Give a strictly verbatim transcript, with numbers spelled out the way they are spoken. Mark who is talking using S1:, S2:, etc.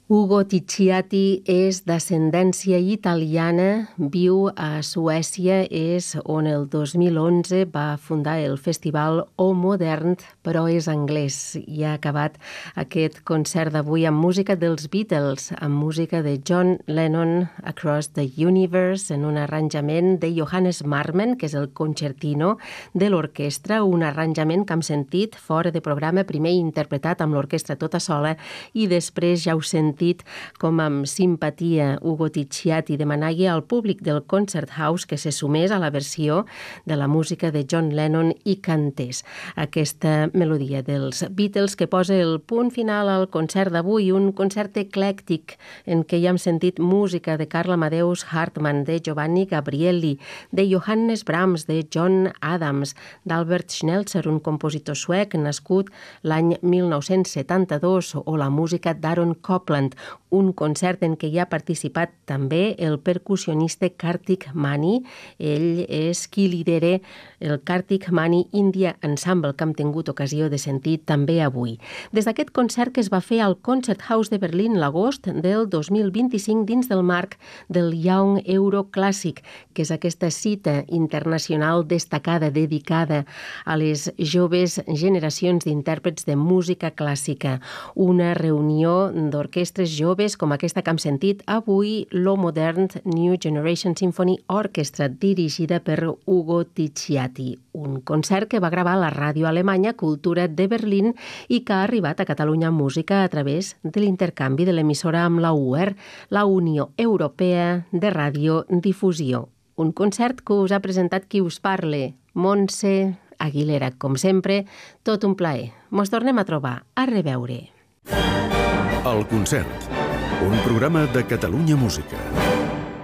S1: Ugo Ticciati és d'ascendència italiana, viu a Suècia, és on el dos mil onze va fundar el festival O Modern, però és anglès i ha acabat aquest concert d'avui amb música dels Beatles, amb música de John Lennon, Across the Universe, en un arranjament de Johannes Marmen, que és el concertino de l'orquestra, un arranjament que hem sentit fora de programa, primer interpretat amb l'orquestra tota sola i després ja ho sentit com amb simpatia Ugo Ticciati demanaria al públic del Concert House que se sumés a la versió de la música de John Lennon i cantés aquesta melodia dels Beatles que posa el punt final al concert d'avui, un concert eclèctic en què ja hem sentit música de Karl Amadeus Hartmann, de Giovanni Gabrieli, de Johannes Brahms, de John Adams, d'Albert Schnelzer, un compositor suec nascut l'any mil nou-cents setanta-dos, o la música d'Aaron Copland, un concert en què hi ha participat també el percussionista Kartik Mani. Ell és qui lidera el Kartik Mani India Ensemble, que hem tingut ocasió de sentir també avui. Des d'aquest concert que es va fer al Concert House de Berlín l'agost del dos mil vint-i-cinc dins del marc del Young Euro Classic, que és aquesta cita internacional destacada dedicada a les joves generacions d'intèrprets de música clàssica. Una reunió d'orquestres joves com aquesta que hem sentit avui, l'O Modern New Generation Symphony Orchestra, dirigida per Ugo Ticciati. Un concert que va gravar la ràdio alemanya Cultura de Berlín i que ha arribat a Catalunya Música a través de l'intercanvi de l'emissora amb la U E R, la Unió Europea de Radiodifusió. Un concert que us ha presentat qui us parle, Montse Aguilera. Com sempre, tot un plaer. Mos tornem a trobar. A reveure.
S2: El concert, un programa de Catalunya Música.